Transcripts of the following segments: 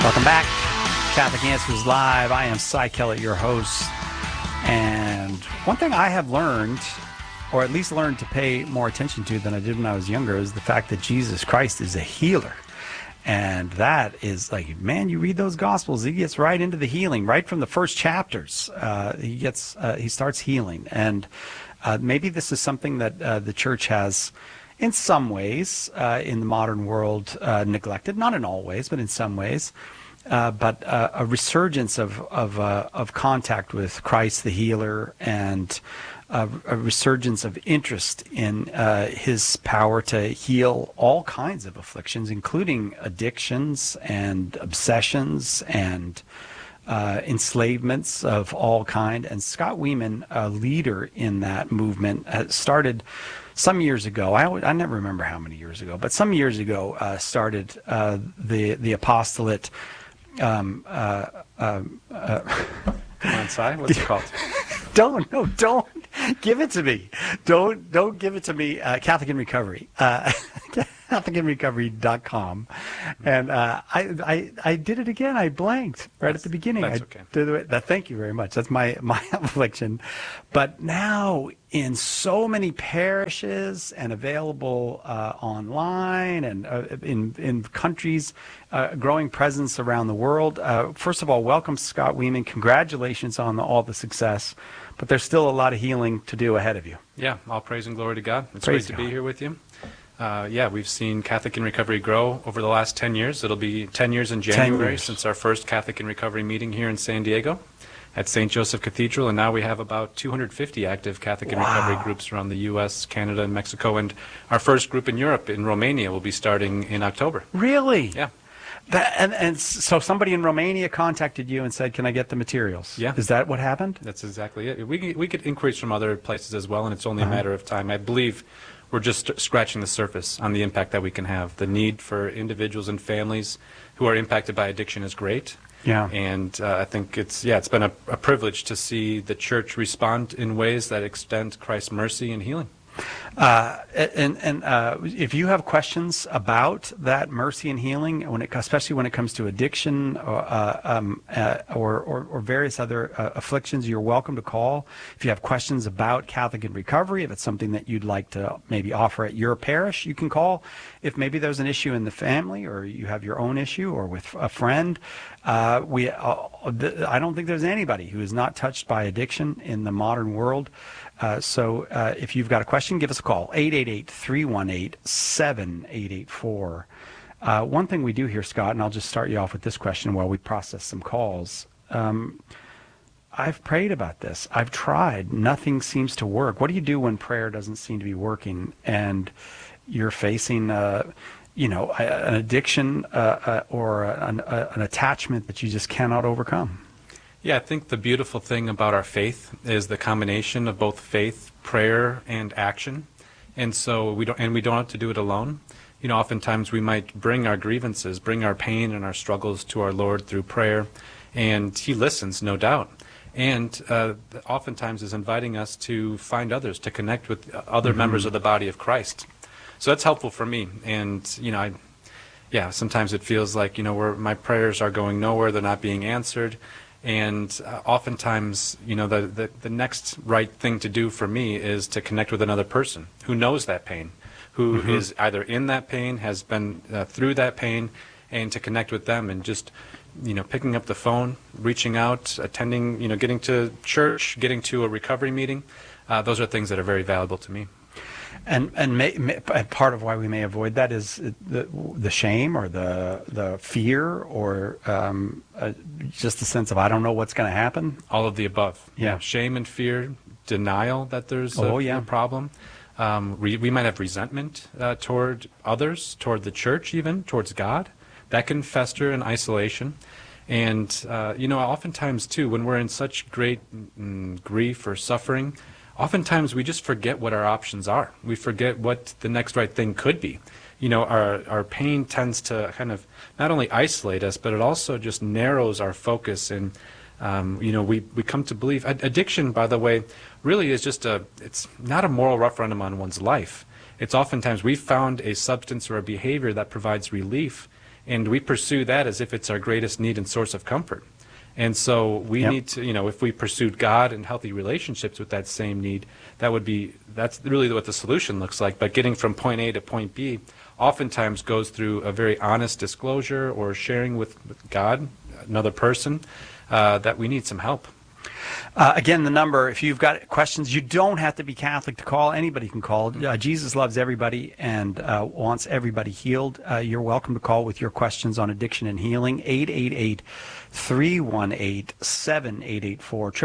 Welcome back. Catholic Answers Live. I am Cy Kellett, your host. And one thing I have learned, or at least learned to pay more attention to than I did when I was younger, is the fact that Jesus Christ is a healer. And that is like, man, you read those Gospels, he gets right into the healing, right from the first chapters. He starts healing. And maybe this is something that the church has, in some ways, in the modern world, neglected. Not in all ways, but in some ways. But a resurgence of contact with Christ the healer, and a resurgence of interest in his power to heal all kinds of afflictions, including addictions and obsessions and enslavements of all kind. And Scott Weeman, a leader in that movement, started some years ago. I never remember how many years ago, but some years ago started the apostolate. Come on, Cy. What's it called? Don't give it to me. Don't give it to me. Catholic in Recovery. CatholicInRecovery.com. And I did it again. I blanked right at the beginning. That's okay. Thank you very much. That's my affliction. But now in so many parishes and available online and in countries, growing presence around the world. First of all, welcome, Scott Weeman. Congratulations on all the success. But there's still a lot of healing to do ahead of you. Yeah, all praise and glory to God. It's great to be here with you. We've seen Catholic in Recovery grow over the last 10 years. It'll be 10 years in January since our first Catholic in Recovery meeting here in San Diego at St. Joseph Cathedral, and now we have about 250 active Catholic in Recovery groups around the U.S., Canada, and Mexico, and our first group in Europe, in Romania, will be starting in October. Really? Yeah. And so somebody in Romania contacted you and said, can I get the materials? Yeah. Is that what happened? That's exactly it. We get inquiries from other places as well, and it's only a matter of time. I believe we're just scratching the surface on the impact that we can have. The need for individuals and families who are impacted by addiction is great. Yeah. And I think it's been a privilege to see the church respond in ways that extend Christ's mercy and healing. If you have questions about that mercy and healing, especially when it comes to addiction or various other afflictions, you're welcome to call. If you have questions about Catholic in Recovery, if it's something that you'd like to maybe offer at your parish, you can call. If maybe there's an issue in the family, or you have your own issue, or with a friend, I don't think there's anybody who is not touched by addiction in the modern world. So if you've got a question, give us a call, 888-318-7884. One thing we do here, Scott, and I'll just start you off with this question while we process some calls. I've prayed about this. I've tried. Nothing seems to work. What do you do when prayer doesn't seem to be working and you're facing an addiction or an attachment that you just cannot overcome? Yeah, I think the beautiful thing about our faith is the combination of both faith, prayer, and action. And so we don't have to do it alone. Oftentimes we might bring our grievances, bring our pain and our struggles to our Lord through prayer, and He listens, no doubt. And oftentimes is inviting us to find others, to connect with other members of the body of Christ. So that's helpful for me. And, sometimes it feels like, where my prayers are going nowhere, they're not being answered. And oftentimes, the next right thing to do for me is to connect with another person who knows that pain, who is either in that pain, has been through that pain, and to connect with them and just, picking up the phone, reaching out, attending, getting to church, getting to a recovery meeting. Those are things that are very valuable to me. And part of why we may avoid that is the shame or the fear or just the sense of I don't know what's going to happen. All of the above. Yeah. Shame and fear, denial that there's a problem. We might have resentment toward others, toward the church even, towards God. That can fester in isolation. And, oftentimes too, when we're in such great grief or suffering, oftentimes we just forget what our options are. We forget what the next right thing could be. Our pain tends to kind of not only isolate us, but it also just narrows our focus. And, we come to believe addiction, by the way, really is it's not a moral referendum on one's life. It's oftentimes we've found a substance or a behavior that provides relief, and we pursue that as if it's our greatest need and source of comfort. And so we need to, if we pursued God and healthy relationships with that same need, that's really what the solution looks like. But getting from point A to point B oftentimes goes through a very honest disclosure or sharing with God, another person, that we need some help. Again, the number, if you've got questions, you don't have to be Catholic to call. Anybody can call. Jesus loves everybody and wants everybody healed. You're welcome to call with your questions on addiction and healing. 888-318-7884,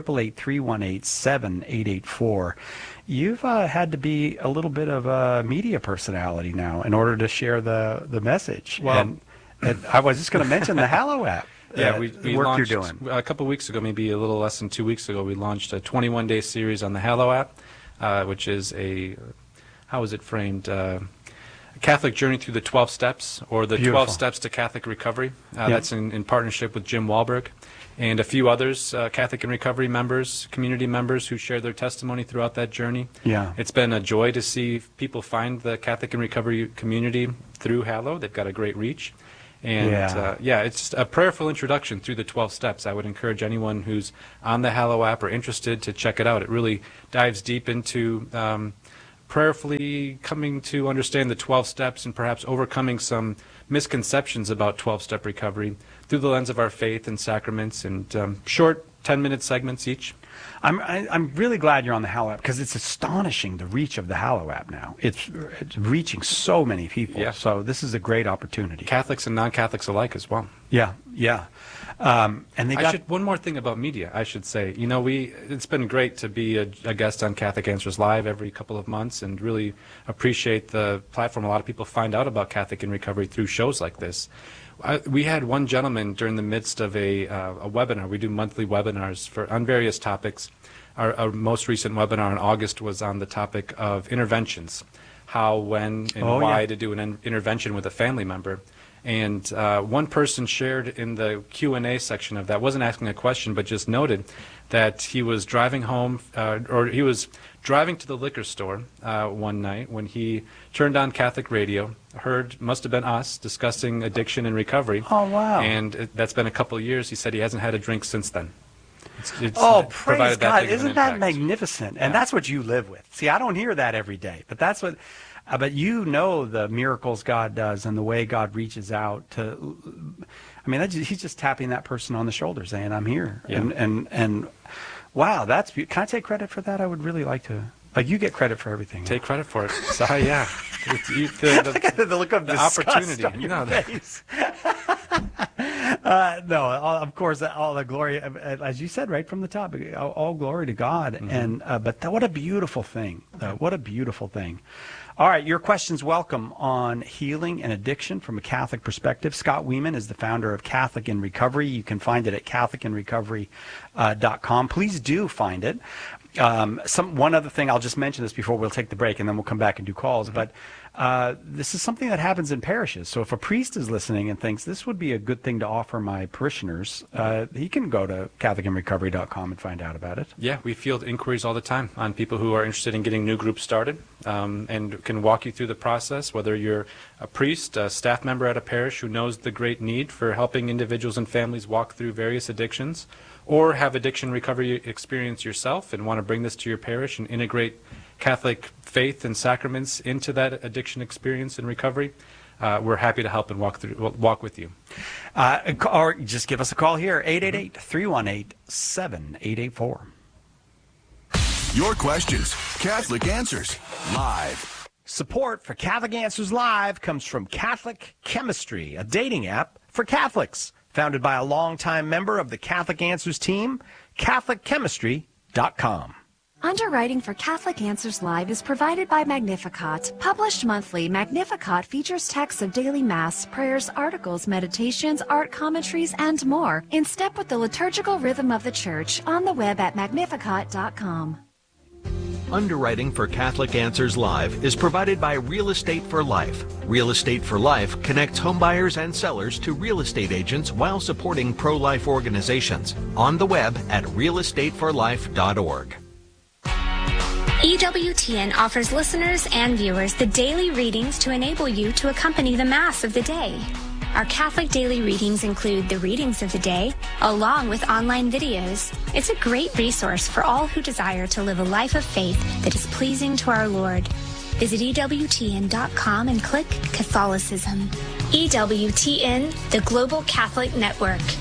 888-318-7884. You've had to be a little bit of a media personality now in order to share the message. Well, and I was just going to mention the Hallow app. Yeah, we work launched, you're doing. A couple of weeks ago, maybe a little less than 2 weeks ago, we launched a 21-day series on the Hallow app, which is how is it framed? A Catholic journey through the 12 steps, or the Beautiful. 12 steps to Catholic recovery. That's in partnership with Jim Wahlberg and a few others, Catholic in Recovery members, community members who share their testimony throughout that journey. Yeah. It's been a joy to see people find the Catholic in Recovery community through Hallow. They've got a great reach. And it's a prayerful introduction through the 12 steps. I would encourage anyone who's on the Hallow app or interested to check it out. It really dives deep into prayerfully coming to understand the 12 steps and perhaps overcoming some misconceptions about 12-step recovery through the lens of our faith and sacraments, and short 10-minute segments each. I'm really glad you're on the Hallow app, because it's astonishing the reach of the Hallow app now. It's reaching so many people. Yeah. So this is a great opportunity. Catholics and non-Catholics alike as well. Yeah. And they got one more thing about media, I should say. It's been great to be a guest on Catholic Answers Live every couple of months, and really appreciate the platform. A lot of people find out about Catholic in Recovery through shows like this. We had one gentleman during the midst of a webinar. We do monthly webinars on various topics. Our most recent webinar in August was on the topic of interventions, how, when, and why to do an intervention with a family member. And one person shared in the Q&A section of that, wasn't asking a question, but just noted that he was driving home, or he was driving to the liquor store one night when he turned on Catholic radio, must have been us, discussing addiction and recovery. Oh, wow. And that's been a couple of years. He said he hasn't had a drink since then. Praise God. Isn't that magnificent? And Yeah. that's what you live with. See, I don't hear that every day, but that's what... but the miracles God does and the way God reaches out to... he's just tapping that person on the shoulder saying, I'm here. Yeah. And wow, that's... Can I take credit for that? I would really like to... you get credit for everything. Take credit for it. So, yeah. The look of the disgust opportunity. on your face. No, of course, all the glory, as you said right from the top, all glory to God. Mm-hmm. And what a beautiful thing. What a beautiful thing. All right, your questions welcome on healing and addiction from a Catholic perspective. Scott Weeman is the founder of Catholic in Recovery. You can find it at CatholicInRecovery.com. Please do find it. One other thing, I'll just mention this before we'll take the break, and then we'll come back and do calls. But this is something that happens in parishes. So if a priest is listening and thinks this would be a good thing to offer my parishioners, he can go to CatholicInRecovery.com and find out about it. Yeah, we field inquiries all the time on people who are interested in getting new groups started, and can walk you through the process, whether you're a priest, a staff member at a parish who knows the great need for helping individuals and families walk through various addictions, or have addiction recovery experience yourself and want to bring this to your parish and integrate Catholic faith and sacraments into that addiction experience and recovery. We're happy to help and walk with you. Or just give us a call here, 888-318-7884. Your questions, Catholic Answers Live. Support for Catholic Answers Live comes from Catholic Chemistry, a dating app for Catholics, founded by a longtime member of the Catholic Answers team, CatholicChemistry.com. Underwriting for Catholic Answers Live is provided by Magnificat. Published monthly, Magnificat features texts of daily Mass, prayers, articles, meditations, art commentaries, and more, in step with the liturgical rhythm of the Church, on the web at Magnificat.com. Underwriting for Catholic Answers Live is provided by Real Estate for Life. Real Estate for Life connects homebuyers and sellers to real estate agents while supporting pro-life organizations. On the web at realestateforlife.org. EWTN offers listeners and viewers the daily readings to enable you to accompany the Mass of the day. Our Catholic daily readings include the readings of the day, along with online videos. It's a great resource for all who desire to live a life of faith that is pleasing to our Lord. Visit EWTN.com and click Catholicism. EWTN, the Global Catholic Network.